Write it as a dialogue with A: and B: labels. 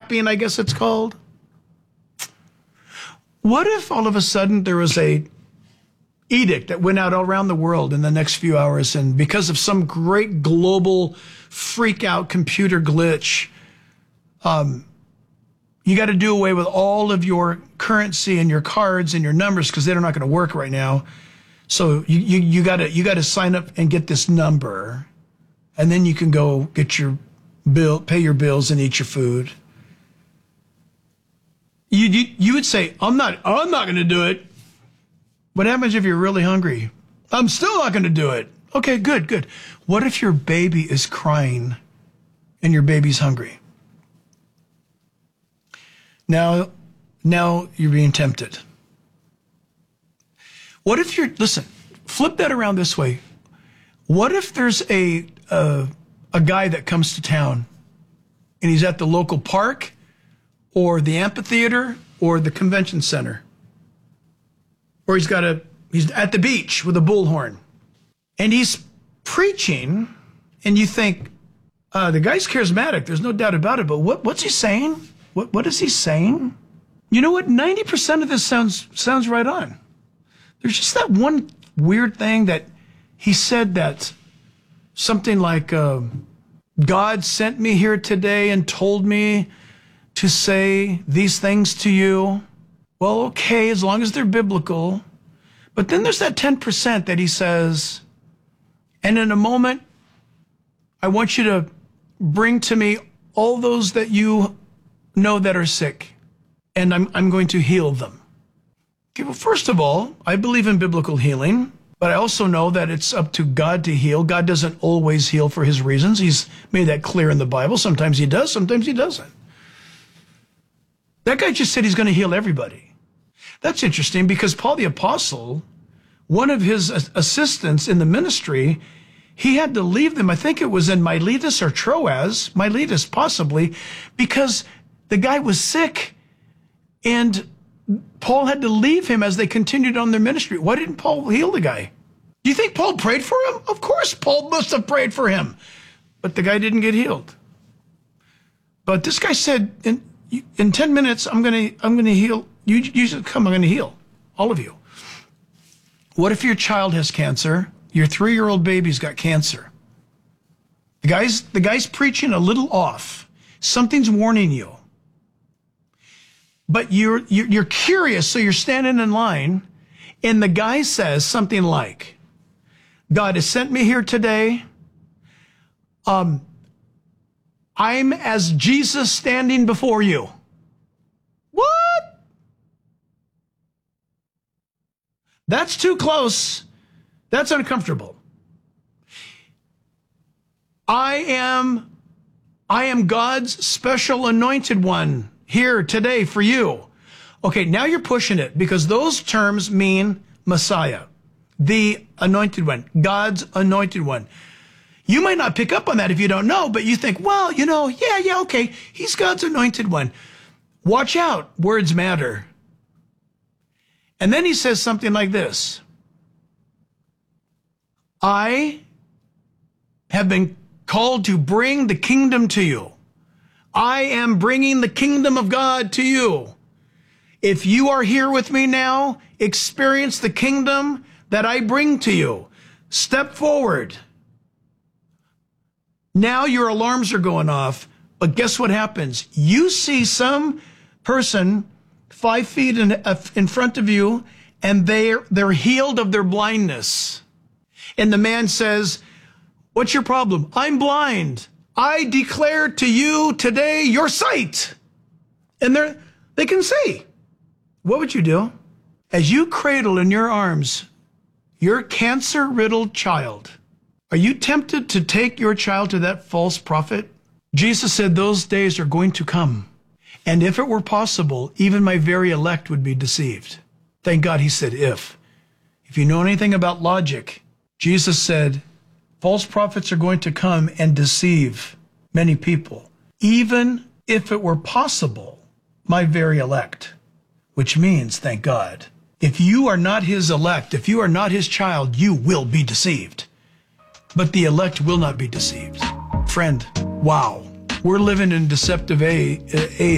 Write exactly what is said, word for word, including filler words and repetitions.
A: zapping, I guess it's called. What if all of a sudden there was a edict that went out all around the world in the next few hours, and because of some great global freak out computer glitch, um, you got to do away with all of your currency and your cards and your numbers because they're not going to work right now. So you you you got to you got to sign up and get this number, and then you can go get your bill, pay your bills, and eat your food. You you, you would say, I'm not I'm not going to do it. What happens if you're really hungry? I'm still not going to do it. Okay, good, good. What if your baby is crying and your baby's hungry? Now, now you're being tempted. What if you're, listen, flip that around this way. What if there's a, a, a guy that comes to town and he's at the local park or the amphitheater or the convention center? Or he's got a, he's at the beach with a bullhorn. And he's preaching, and you think, uh, the guy's charismatic, there's no doubt about it, but what, what's he saying? What, what is he saying? You know what? ninety percent of this sounds, sounds right on. There's just that one weird thing that he said that something like, uh, God sent me here today and told me to say these things to you. Well, okay, as long as they're biblical. But then there's that ten percent that he says, and in a moment, I want you to bring to me all those that you know that are sick, and I'm, I'm going to heal them. Okay, well, first of all, I believe in biblical healing, but I also know that it's up to God to heal. God doesn't always heal for his reasons. He's made that clear in the Bible. Sometimes he does, sometimes he doesn't. That guy just said he's going to heal everybody. That's interesting because Paul the Apostle, one of his assistants in the ministry, he had to leave them. I think it was in Miletus or Troas, Miletus possibly, because the guy was sick and Paul had to leave him as they continued on their ministry. Why didn't Paul heal the guy? Do you think Paul prayed for him? Of course, Paul must have prayed for him, but the guy didn't get healed. But this guy said, in, in ten minutes, I'm going to, I'm going to heal. You, you should come, I'm going to heal all of you. What if your child has cancer? Your three-year-old baby's got cancer. The guy's, the guy's preaching a little off. Something's warning you. But you're, you're, you're curious, so you're standing in line, and the guy says something like, God has sent me here today. Um, I'm as Jesus standing before you. What? That's too close. That's uncomfortable. I am, I am God's special anointed one here today for you. Okay, now you're pushing it because those terms mean Messiah, the anointed one, God's anointed one. You might not pick up on that if you don't know, but you think, well, you know, yeah, yeah, okay, he's God's anointed one. Watch out, words matter. And then he says something like this. I have been called to bring the kingdom to you. I am bringing the kingdom of God to you. If you are here with me now, experience the kingdom that I bring to you. Step forward. Now your alarms are going off, but guess what happens? You see some person five feet in, in front of you, and they're, they're healed of their blindness. And the man says, what's your problem? I'm blind. I declare to you today your sight. And they're, they can see. What would you do? As you cradle in your arms your cancer-riddled child, are you tempted to take your child to that false prophet? Jesus said those days are going to come. And if it were possible, even my very elect would be deceived. Thank God he said if. If you know anything about logic, Jesus said, false prophets are going to come and deceive many people, even if it were possible, my very elect, which means, thank God, if you are not his elect, if you are not his child, you will be deceived. But the elect will not be deceived. Friend, wow, we're living in deceptive age.